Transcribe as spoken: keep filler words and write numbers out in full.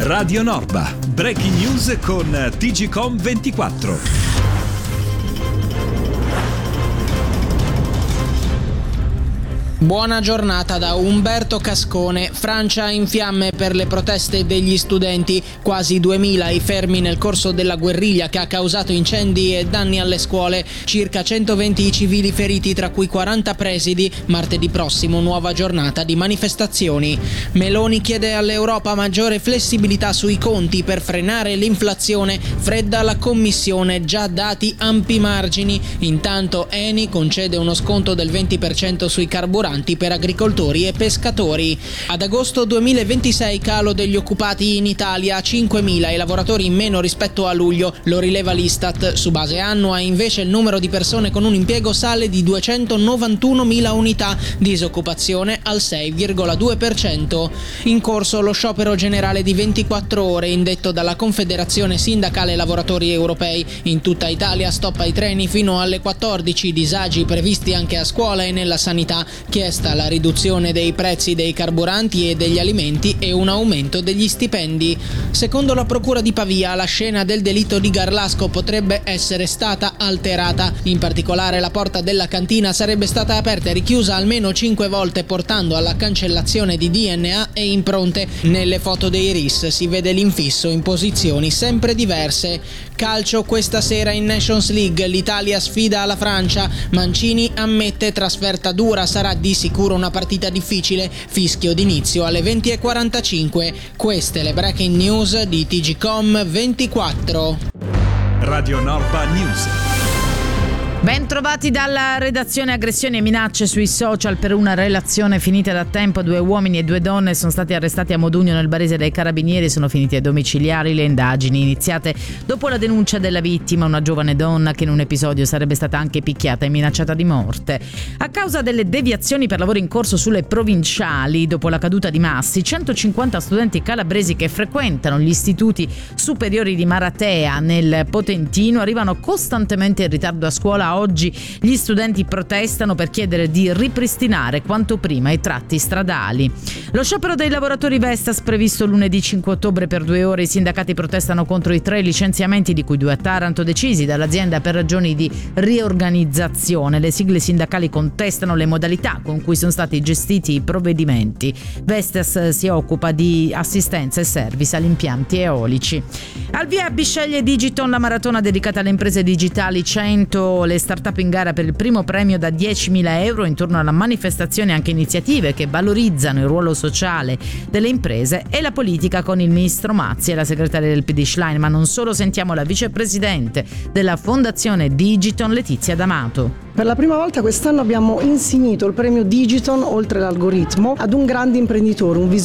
Radio Norba, breaking news con T G Com ventiquattro. Buona giornata da Umberto Cascone. Francia in fiamme per le proteste degli studenti. Quasi duemila i fermi nel corso della guerriglia che ha causato incendi e danni alle scuole. Circa centoventi i civili feriti, tra cui quaranta presidi. Martedì prossimo nuova giornata di manifestazioni. Meloni chiede all'Europa maggiore flessibilità sui conti per frenare l'inflazione. Fredda la Commissione, già dati ampi margini. Intanto Eni concede uno sconto del venti per cento sui carburanti per agricoltori e pescatori. Ad agosto duemilaventisei calo degli occupati in Italia, cinquemila i lavoratori in meno rispetto a luglio, lo rileva l'Istat. Su base annua invece il numero di persone con un impiego sale di duecentonovantunomila unità, disoccupazione al sei virgola due per cento. In corso lo sciopero generale di ventiquattro ore indetto dalla Confederazione Sindacale Lavoratori Europei. In tutta Italia stop ai treni fino alle quattordici, disagi previsti anche a scuola e nella sanità. Chiesta la riduzione dei prezzi dei carburanti e degli alimenti e un aumento degli stipendi. Secondo la procura di Pavia, la scena del delitto di Garlasco potrebbe essere stata alterata. In particolare la porta della cantina sarebbe stata aperta e richiusa almeno cinque volte, portando alla cancellazione di D N A e impronte. Nelle foto dei R I S si vede l'infisso in posizioni sempre diverse. Calcio questa sera in Nations League, l'Italia sfida la Francia. Mancini ammette trasferta dura, sarà di sicuro una partita difficile. Fischio d'inizio alle venti e quarantacinque. Queste le breaking news di T G Com ventiquattro. Radio Norba News. Ben trovati dalla redazione. Aggressioni e minacce sui social per una relazione finita da tempo. Due uomini e due donne sono stati arrestati a Modugno nel Barese dai carabinieri. Sono finiti ai domiciliari le indagini iniziate dopo la denuncia della vittima, una giovane donna che in un episodio sarebbe stata anche picchiata e minacciata di morte. A causa delle deviazioni per lavoro in corso sulle provinciali dopo la caduta di Massi, centocinquanta studenti calabresi che frequentano gli istituti superiori di Maratea nel Potentino arrivano costantemente in ritardo a scuola. Oggi gli studenti protestano per chiedere di ripristinare quanto prima i tratti stradali. Lo sciopero dei lavoratori Vestas previsto lunedì cinque ottobre per due ore. I sindacati protestano contro i tre licenziamenti, di cui due a Taranto, decisi dall'azienda per ragioni di riorganizzazione. Le sigle sindacali contestano le modalità con cui sono stati gestiti i provvedimenti. Vestas si occupa di assistenza e service agli impianti eolici. Al via Bisceglie Digiton, la maratona dedicata alle imprese digitali. Cento le start-up in gara per il primo premio da diecimila euro. Intorno alla manifestazione anche iniziative che valorizzano il ruolo sociale delle imprese e la politica, con il ministro Mazzi e la segretaria del P D Schlein. Ma non solo, sentiamo la vicepresidente della Fondazione Digiton, Letizia D'Amato. Per la prima volta quest'anno abbiamo insignito il premio Digiton, oltre l'algoritmo, ad un grande imprenditore, un visionario